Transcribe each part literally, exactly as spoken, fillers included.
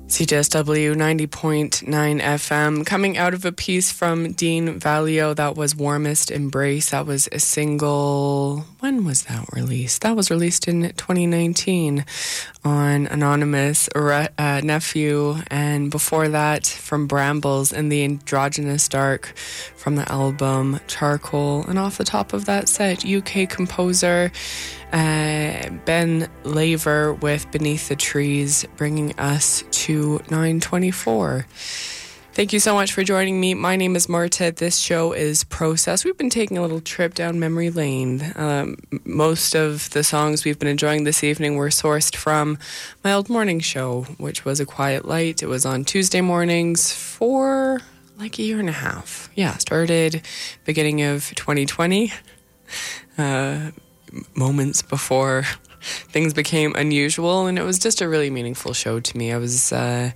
C J S W ninety point nine F M, coming out of a piece from Dean Valio that was Warmest Embrace. That was a single. When was that released? That was released in twenty nineteen on Anonymous uh, Nephew. And before that, from Brambles in the Androgynous Dark from the album Charcoal. And off the top of that set, U K composer Uh, Ben Laver with Beneath the Trees, bringing us to nine twenty-four. Thank you so much for joining me. My name is Marta. This show is Process. We've been taking a little trip down memory lane. Um, most of the songs we've been enjoying this evening were sourced from my old morning show, which was A Quiet Light. It was on Tuesday mornings for like a year and a half. Yeah, started beginning of twenty twenty. Uh... moments before things became unusual, and it was just a really meaningful show to me. I was uh,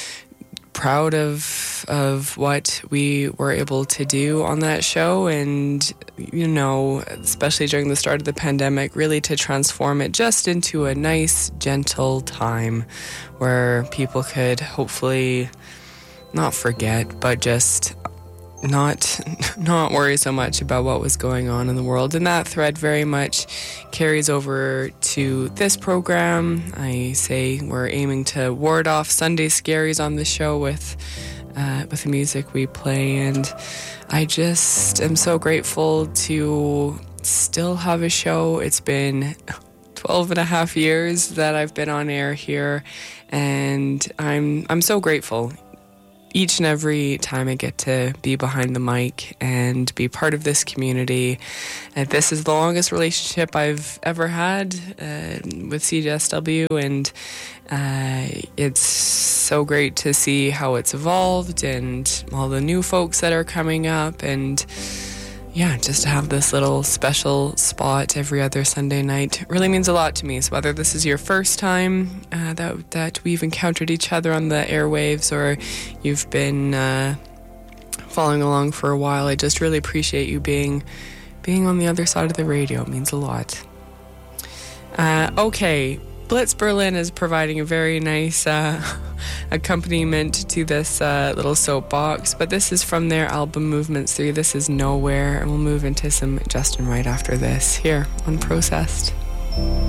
proud of of what we were able to do on that show, and you know, especially during the start of the pandemic, really to transform it just into a nice, gentle time where people could hopefully not forget, but just not not worry so much about what was going on in the world. And that thread very much carries over to this program. I say we're aiming to ward off Sunday scaries on the show with uh, with the music we play, and I just am so grateful to still have a show. It's been twelve and a half years that I've been on air here, and I'm I'm so grateful each and every time I get to be behind the mic and be part of this community. And this is the longest relationship I've ever had uh, with C J S W, and uh, it's so great to see how it's evolved and all the new folks that are coming up, and yeah, just to have this little special spot every other Sunday night really means a lot to me. So whether this is your first time uh, that that we've encountered each other on the airwaves, or you've been uh, following along for a while, I just really appreciate you being being on the other side of the radio. It means a lot. Uh, okay, Blitz Berlin is providing a very nice uh, accompaniment to this uh, little soapbox, but this is from their album Movements three. This is Nowhere, and we'll move into some Justin right after this here on Processed.